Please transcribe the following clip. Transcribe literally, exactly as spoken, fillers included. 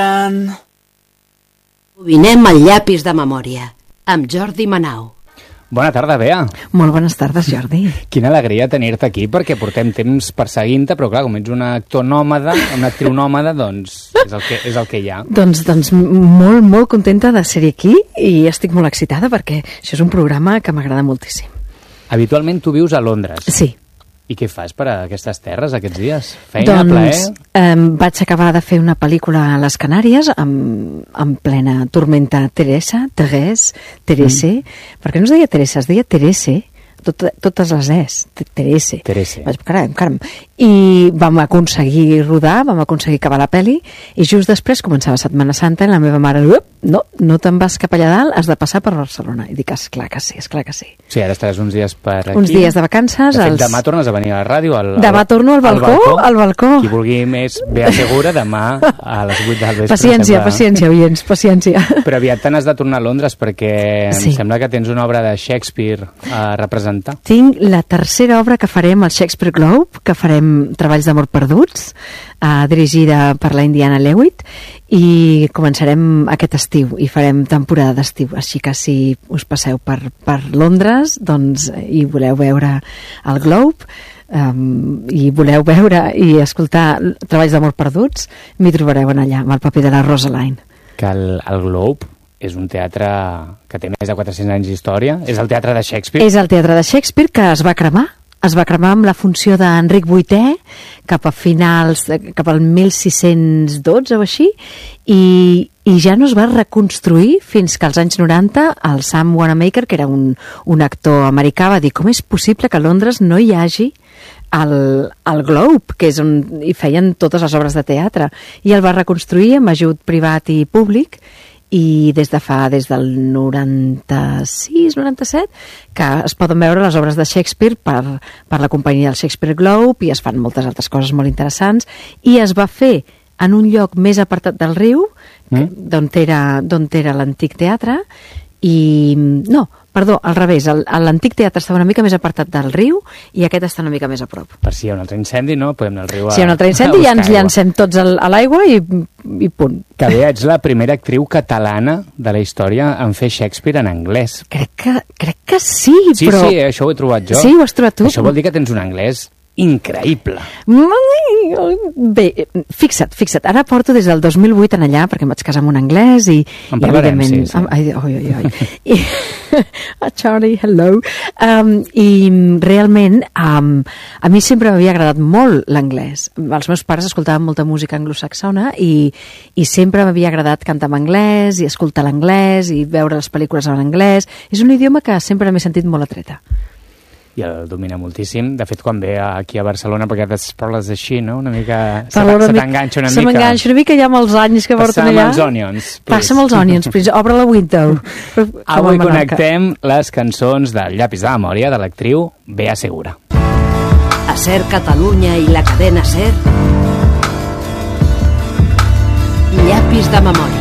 Vinem al llapis de memòria, amb Jordi Manau. Bona tarda, Bea. Molt bones tardes, Jordi. Quina alegria tenir-te aquí, perquè portem temps perseguint-te, però clar, com ets un actor nòmada, una actriu nòmada, doncs és el que, és el que hi ha. Doncs, doncs molt, molt contenta de ser aquí i estic molt excitada perquè això és un programa que m'agrada moltíssim. Habitualment tu vius a Londres. Sí. I què fas per a aquestes terres aquests dies? Feina, doncs, plaer? Eh, vaig acabar de fer una pel·lícula a les Canàries amb, amb plena tormenta Teresa, Teresa, Terese, mm. perquè no es deia Teresa, es deia Terese, tot, totes les es, Terese. Terese. Vaig, caram, caram. I vam aconseguir rodar, vam aconseguir acabar la pel·li, i just després començava Setmana Santa i la meva mare, no, no te'n vas cap allà dalt, has de passar per Barcelona. I dic, esclar que sí, esclar que sí. Sí, ara estaràs uns dies per aquí. Uns dies de vacances. De fet, els... demà tornes a venir a la ràdio. Al, al, demà torno al balcó, al balcó. Al balcó. Qui vulgui més, ve assegura demà a les vuit del vespre. Paciència, sembla... paciència, oients, paciència. Però aviat te n'has de tornar a Londres perquè sí. em sembla que tens una obra de Shakespeare a representar. Tinc la tercera obra que farem al Shakespeare Globe, que farem Treballs d'amor perduts, eh, dirigida per la Indiana Lewitt, i començarem aquest estiu i farem temporada d'estiu, així que si us passeu per, per Londres doncs, i voleu veure el Globe um, i voleu veure i escoltar Treballs d'amor perduts, m'hi trobareu allà amb el paper de la Rosaline. Que el, el Globe és un teatre que té més de quatre-cents anys d'història, és el teatre de Shakespeare. És el teatre de Shakespeare que es va cremar. Es va cremar amb la funció d'Enric vuitè cap a finals, cap al mil sis-cents dotze o així, i, i ja no es va reconstruir fins que als anys noranta el Sam Wanamaker, que era un, un actor americà, va dir com és possible que a Londres no hi hagi el, el Globe, que és on hi feien totes les obres de teatre, i el va reconstruir amb ajut privat i públic, i des de fa, des del noranta-sis noranta-set, que es poden veure les obres de Shakespeare per, per la companyia del Shakespeare Globe, i es fan moltes altres coses molt interessants, i es va fer en un lloc més apartat del riu, mm. d'on era, d'on era l'antic teatre, i no, perdó, al revés, l'antic teatre estava una mica més apartat del riu i aquest està una mica més a prop. Per si hi ha un altre incendi, no? Podem anar al riu a... Si hi ha un altre incendi ja ens llancem tots a l'aigua i, i punt. Que bé, ets la primera actriu catalana de la història en fer Shakespeare en anglès. Crec que, crec que sí, sí però... Sí, sí, això ho he trobat jo. Sí, ho has trobat tu. Això vol dir que tens un anglès increïble. Bé, fixa't, fixa't, ara porto des del dos mil vuit en allà perquè em vaig casar amb un anglès i... En parlarem, sí, sí. Ai, oi, oi, oi. I, Charlie, hello. Um, I realment um, a mi sempre m'havia agradat molt l'anglès. Els meus pares escoltaven molta música anglosaxona i, i sempre m'havia agradat cantar en anglès i escoltar l'anglès i veure les pel·lícules en anglès. És un idioma que sempre m'he sentit molt atreta. I el domina moltíssim. De fet, quan ve aquí a Barcelona, perquè parles així, no? Una mica... Se, una se t'enganxa una se mica. Se m'enganxa una mica ja amb els anys que porten allà. Passa'm els onions, please. Passa'm els onions, please. Obre la window. Avui connectem les cançons del llapis de memòria de l'actriu Bea Segura. A Ser Catalunya i la cadena Ser, llapis de memòria.